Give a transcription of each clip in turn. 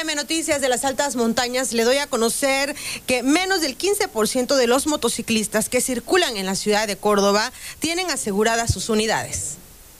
AM Noticias de las altas montañas le doy a conocer que menos del 15% de los motociclistas que circulan en la ciudad de Córdoba tienen aseguradas sus unidades.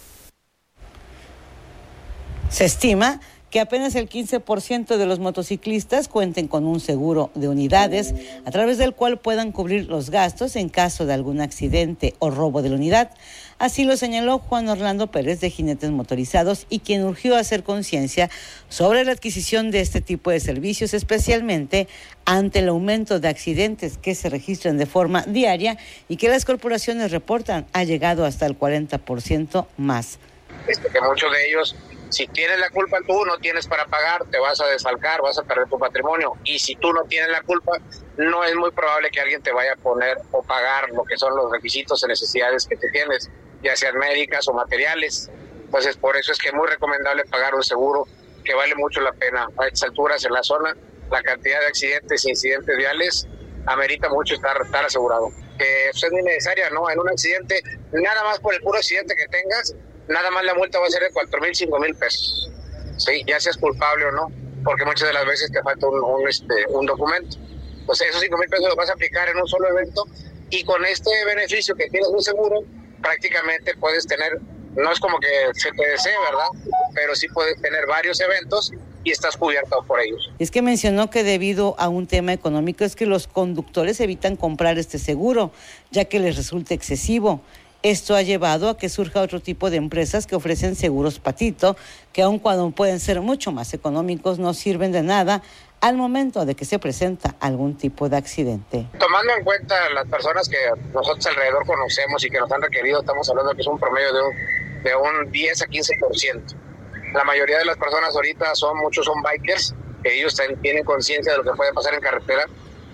Se estima que apenas el 15% de los motociclistas cuenten con un seguro de unidades, a través del cual puedan cubrir los gastos en caso de algún accidente o robo de la unidad. Así lo señaló Juan Orlando Pérez de Jinetes Motorizados, y quien urgió a hacer conciencia sobre la adquisición de este tipo de servicios, especialmente ante el aumento de accidentes que se registran de forma diaria y que las corporaciones reportan ha llegado hasta el 40% más. Que muchos de ellos, si tienes la culpa tú, no tienes para pagar, te vas a desfalcar, vas a perder tu patrimonio. Y si tú no tienes la culpa, no es muy probable que alguien te vaya a poner o pagar lo que son los requisitos y necesidades que te tienes, ya sean médicas o materiales. Entonces, por eso es que es muy recomendable pagar un seguro, que vale mucho la pena. A estas alturas en la zona, la cantidad de accidentes e incidentes viales amerita mucho estar asegurado. Eso es muy necesaria, ¿no? En un accidente, nada más por el puro accidente que tengas, nada más la multa va a ser de 4,000, 5,000 pesos. Sí, ya seas culpable o no, porque muchas de las veces te falta un documento. Entonces esos 5,000 pesos los vas a aplicar en un solo evento, y con este beneficio que tienes un seguro, prácticamente puedes tener, no es como que se te desee, ¿verdad? Pero sí puedes tener varios eventos y estás cubierto por ellos. Es que mencionó que debido a un tema económico es que los conductores evitan comprar este seguro, ya que les resulta excesivo. Esto ha llevado a que surja otro tipo de empresas que ofrecen seguros patito, que aun cuando pueden ser mucho más económicos, no sirven de nada al momento de que se presenta algún tipo de accidente. Tomando en cuenta las personas que nosotros alrededor conocemos y que nos han requerido, estamos hablando que es un promedio de un 10 a 15%. La mayoría de las personas ahorita muchos son bikers, que ellos tienen conciencia de lo que puede pasar en carretera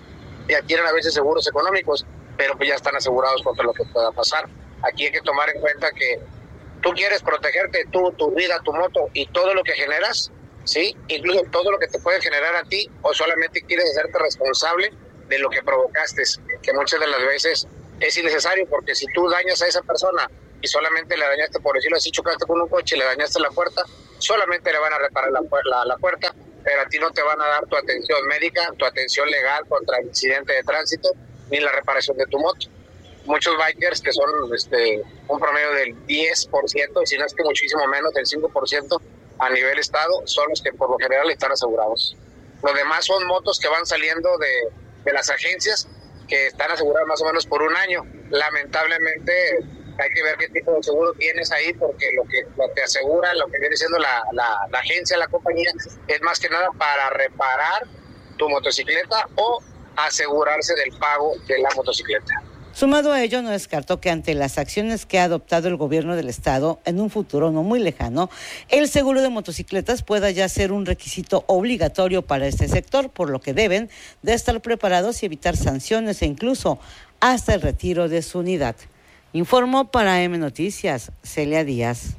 y adquieren a veces seguros económicos, pero pues ya están asegurados contra lo que pueda pasar. Aquí hay que tomar en cuenta que tú quieres protegerte tú, tu vida, tu moto y todo lo que generas, ¿sí? Incluso todo lo que te puede generar a ti, o solamente quieres hacerte responsable de lo que provocaste, que muchas de las veces es innecesario, porque si tú dañas a esa persona y solamente le dañaste, por decirlo así, chocaste con un coche y le dañaste la puerta, solamente le van a reparar la puerta, pero a ti no te van a dar tu atención médica, tu atención legal contra el incidente de tránsito, ni la reparación de tu moto. Muchos bikers, que son un promedio del 10%, si no es que muchísimo menos, del 5% a nivel estado, son los que por lo general están asegurados. Los demás son motos que van saliendo de las agencias, que están aseguradas más o menos por un año. Lamentablemente hay que ver qué tipo de seguro tienes ahí, porque lo que te asegura, lo que viene siendo la agencia, la compañía, es más que nada para reparar tu motocicleta o asegurarse del pago de la motocicleta. Sumado a ello, no descartó que ante las acciones que ha adoptado el gobierno del estado, en un futuro no muy lejano, el seguro de motocicletas pueda ya ser un requisito obligatorio para este sector, por lo que deben de estar preparados y evitar sanciones e incluso hasta el retiro de su unidad. Informó para AM Noticias, Celia Díaz.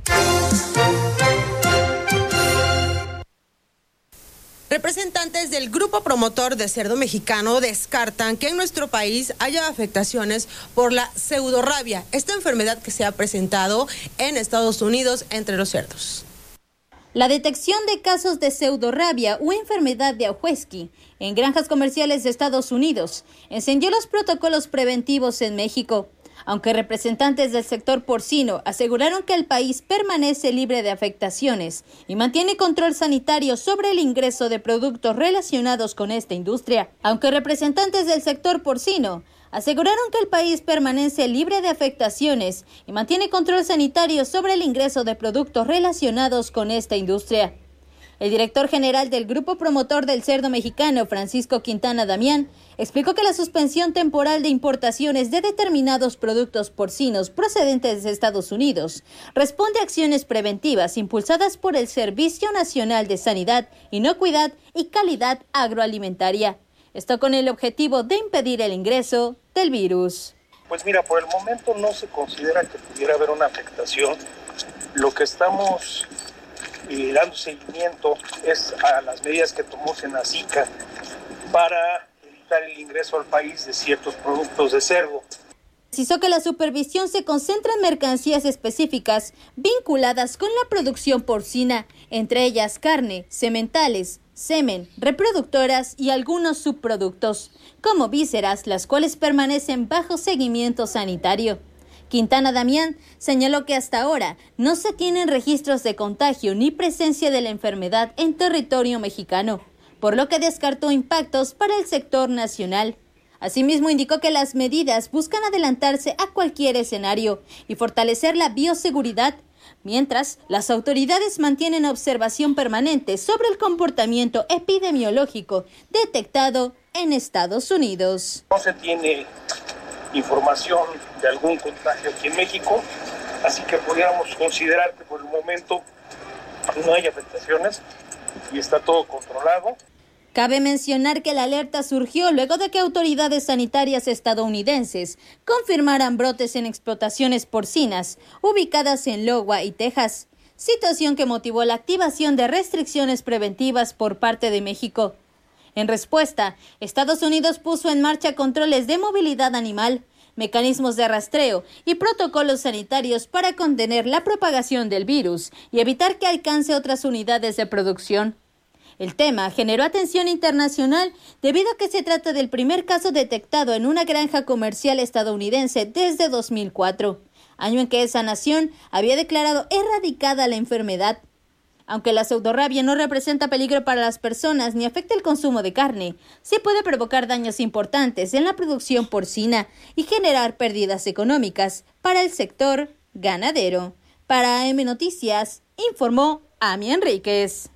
Representantes del Grupo Promotor de Cerdo Mexicano descartan que en nuestro país haya afectaciones por la pseudorrabia, esta enfermedad que se ha presentado en Estados Unidos entre los cerdos. La detección de casos de pseudorrabia o enfermedad de Ahuesqui en granjas comerciales de Estados Unidos encendió los protocolos preventivos en México. Aunque representantes del sector porcino aseguraron que el país permanece libre de afectaciones y mantiene control sanitario sobre el ingreso de productos relacionados con esta industria. Aunque representantes del sector porcino aseguraron que el país permanece libre de afectaciones y mantiene control sanitario sobre el ingreso de productos relacionados con esta industria. El director general del Grupo Promotor del Cerdo Mexicano, Francisco Quintana Damián, explicó que la suspensión temporal de importaciones de determinados productos porcinos procedentes de Estados Unidos responde a acciones preventivas impulsadas por el Servicio Nacional de Sanidad, Inocuidad y Calidad Agroalimentaria. Esto con el objetivo de impedir el ingreso del virus. Pues mira, por el momento no se considera que pudiera haber una afectación. Lo que estamos dando seguimiento es a las medidas que tomó Senacica para evitar el ingreso al país de ciertos productos de cerdo. Precisó que la supervisión se concentra en mercancías específicas vinculadas con la producción porcina, entre ellas carne, sementales, semen, reproductoras y algunos subproductos, como vísceras, las cuales permanecen bajo seguimiento sanitario. Quintana Damián señaló que hasta ahora no se tienen registros de contagio ni presencia de la enfermedad en territorio mexicano, por lo que descartó impactos para el sector nacional. Asimismo, indicó que las medidas buscan adelantarse a cualquier escenario y fortalecer la bioseguridad, mientras las autoridades mantienen observación permanente sobre el comportamiento epidemiológico detectado en Estados Unidos. No se tiene información de algún contagio aquí en México, así que pudiéramos considerar que por el momento no hay afectaciones y está todo controlado. Cabe mencionar que la alerta surgió luego de que autoridades sanitarias estadounidenses confirmaran brotes en explotaciones porcinas ubicadas en Iowa y Texas, situación que motivó la activación de restricciones preventivas por parte de México. En respuesta, Estados Unidos puso en marcha controles de movilidad animal, mecanismos de rastreo y protocolos sanitarios para contener la propagación del virus y evitar que alcance otras unidades de producción. El tema generó atención internacional debido a que se trata del primer caso detectado en una granja comercial estadounidense desde 2004, año en que esa nación había declarado erradicada la enfermedad. Aunque la pseudorrabia no representa peligro para las personas ni afecta el consumo de carne, sí puede provocar daños importantes en la producción porcina y generar pérdidas económicas para el sector ganadero. Para AM Noticias, informó Ami Enríquez.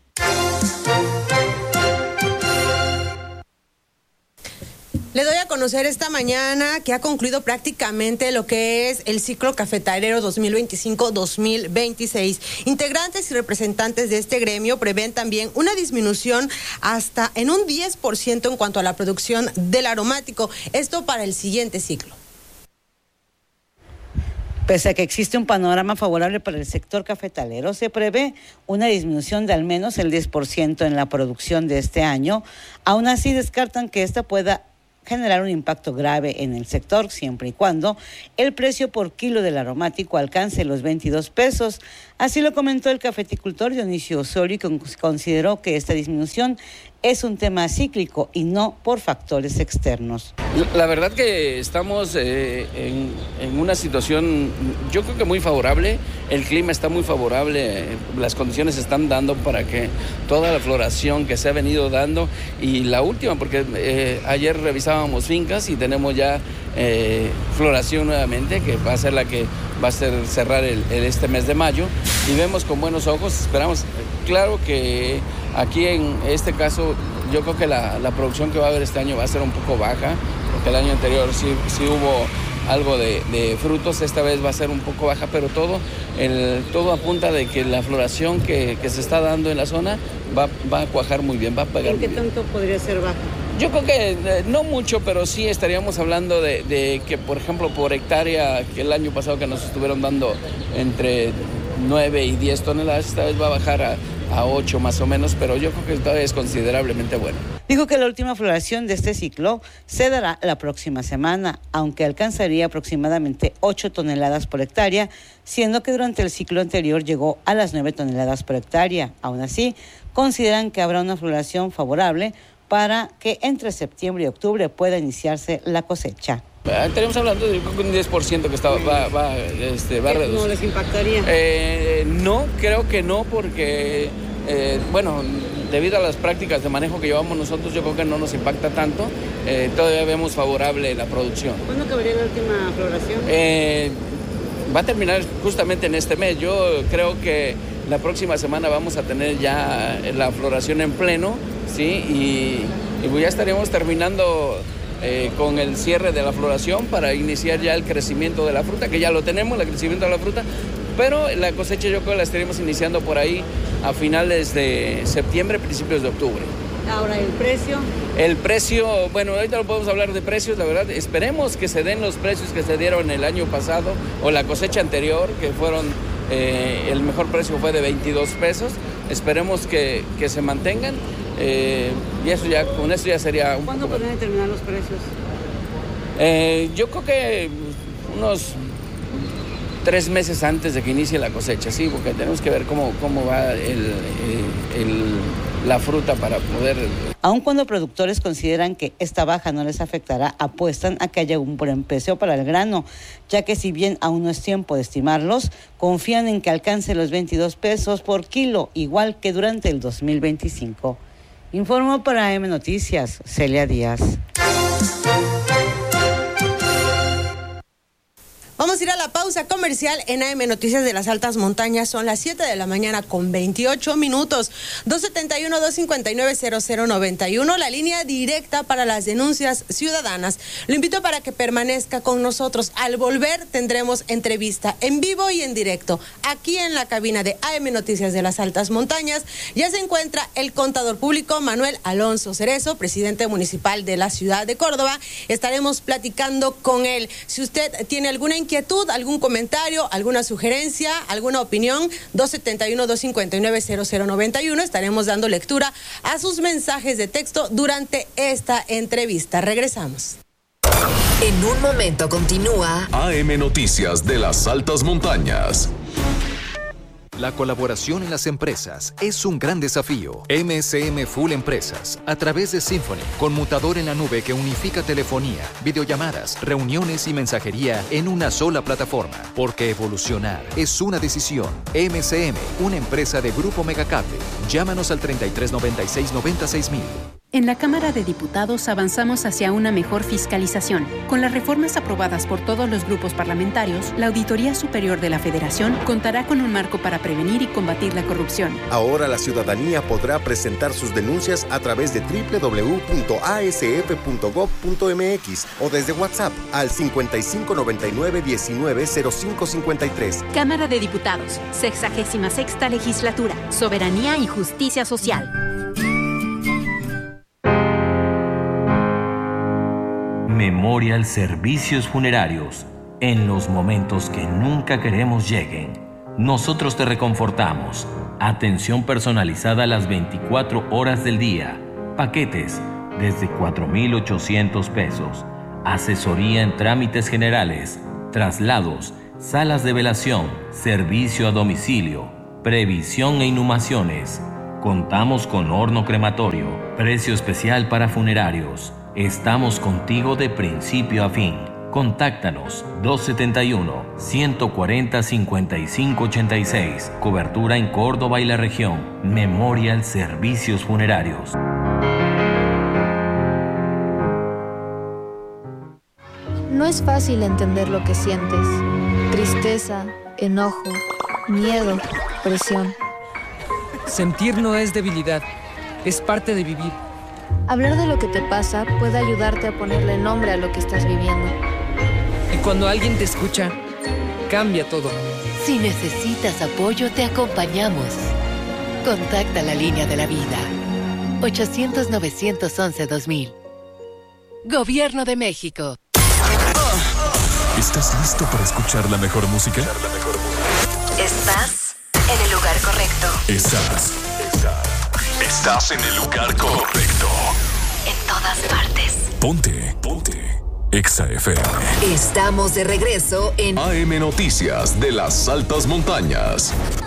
Le doy a conocer esta mañana que ha concluido prácticamente lo que es el ciclo cafetalero 2025-2026. Integrantes y representantes de este gremio prevén también una disminución hasta en un 10% en cuanto a la producción del aromático. Esto para el siguiente ciclo. Pese a que existe un panorama favorable para el sector cafetalero, se prevé una disminución de al menos el 10% en la producción de este año. Aún así, descartan que esta pueda generar un impacto grave en el sector, siempre y cuando el precio por kilo del aromático alcance los 22 pesos. Así lo comentó el cafeticultor Dionisio Osorio, que consideró que esta disminución es un tema cíclico y no por factores externos. La verdad que estamos en una situación, yo creo que muy favorable. El clima está muy favorable, las condiciones se están dando para que toda la floración que se ha venido dando, y la última, porque ayer revisábamos fincas y tenemos ya floración nuevamente, que va a ser la que va a cerrar este mes de mayo, y vemos con buenos ojos, esperamos. Claro que aquí en este caso yo creo que la producción que va a haber este año va a ser un poco baja, porque el año anterior sí hubo algo de frutos, esta vez va a ser un poco baja, pero todo apunta de que la floración que se está dando en la zona va a cuajar muy bien, va a pegar. ¿En qué tanto podría ser baja? Yo creo que no mucho, pero sí estaríamos hablando de que, por ejemplo, por hectárea, que el año pasado que nos estuvieron dando entre 9 y 10 toneladas, esta vez va a bajar a 8 más o menos, pero yo creo que todavía es considerablemente bueno. Dijo que la última floración de este ciclo se dará la próxima semana, aunque alcanzaría aproximadamente 8 toneladas por hectárea, siendo que durante el ciclo anterior llegó a las 9 toneladas por hectárea. Aún así, consideran que habrá una floración favorable para que entre septiembre y octubre pueda iniciarse la cosecha. Estaremos hablando de un 10% que va a reducir. ¿No les impactaría? No, creo que no, porque, debido a las prácticas de manejo que llevamos nosotros, yo creo que no nos impacta tanto. Todavía vemos favorable la producción. ¿Cuándo acabaría la última floración? Va a terminar justamente en este mes. Yo creo que la próxima semana vamos a tener ya la floración en pleno, ¿sí? Y ya estaremos terminando con el cierre de la floración para iniciar ya el crecimiento de la fruta, que ya lo tenemos, el crecimiento de la fruta, pero la cosecha yo creo que la estaremos iniciando por ahí a finales de septiembre, principios de octubre. Ahora, ¿el precio? El precio, bueno, ahorita no podemos hablar de precios, la verdad, esperemos que se den los precios que se dieron el año pasado o la cosecha anterior, que fueron, el mejor precio fue de 22 pesos, esperemos que se mantengan. Y eso ya, con eso ya sería un ¿Cuándo podrían determinar los precios? Yo creo que unos 3 meses antes de que inicie la cosecha, sí, porque tenemos que ver cómo va la fruta para poder... Aun cuando productores consideran que esta baja no les afectará, apuestan a que haya un buen precio para el grano, ya que si bien aún no es tiempo de estimarlos, confían en que alcance los 22 pesos por kilo, igual que durante el 2025. Informó para AM Noticias, Celia Díaz. Vamos a ir a la pausa comercial en AM Noticias de las Altas Montañas. Son las 7 de la mañana con 28 minutos. 271-259-0091, la línea directa para las denuncias ciudadanas. Lo invito para que permanezca con nosotros. Al volver tendremos entrevista en vivo y en directo. Aquí en la cabina de AM Noticias de las Altas Montañas ya se encuentra el contador público Manuel Alonso Cerezo, presidente municipal de la ciudad de Córdoba. Estaremos platicando con él. Si usted tiene alguna inquietud, algún comentario, alguna sugerencia, alguna opinión, 271-259-0091. Estaremos dando lectura a sus mensajes de texto durante esta entrevista. Regresamos. En un momento continúa AM Noticias de las Altas Montañas. La colaboración en las empresas es un gran desafío. MSM Full Empresas, a través de Symphony, conmutador en la nube que unifica telefonía, videollamadas, reuniones y mensajería en una sola plataforma. Porque evolucionar es una decisión. MSM, una empresa de Grupo Megacable. Llámanos al 3396-96000. En la Cámara de Diputados avanzamos hacia una mejor fiscalización. Con las reformas aprobadas por todos los grupos parlamentarios, la Auditoría Superior de la Federación contará con un marco para prevenir y combatir la corrupción. Ahora la ciudadanía podrá presentar sus denuncias a través de www.asf.gov.mx o desde WhatsApp al 5599-190553. Cámara de Diputados, 66ª Legislatura, Soberanía y Justicia Social. Memorial Servicios Funerarios. En los momentos que nunca queremos lleguen, nosotros te reconfortamos. Atención personalizada las 24 horas del día. Paquetes desde 4,800 pesos. Asesoría en trámites generales, traslados, salas de velación, servicio a domicilio, previsión e inhumaciones. Contamos con horno crematorio, precio especial para funerarios. Estamos contigo de principio a fin. Contáctanos 271-140-5586. Cobertura en Córdoba y la región. Memorial Servicios Funerarios. No es fácil entender lo que sientes. Tristeza, enojo, miedo, presión. Sentir no es debilidad, es parte de vivir. Hablar de lo que te pasa puede ayudarte a ponerle nombre a lo que estás viviendo. Y cuando alguien te escucha, cambia todo. Si necesitas apoyo, te acompañamos. Contacta la línea de la vida. 800-911-2000. Gobierno de México. ¿Estás listo para escuchar la mejor música? Estás en el lugar correcto. Estás en el lugar correcto. En todas partes. Ponte. Exa FM. Estamos de regreso en AM Noticias de las Altas Montañas.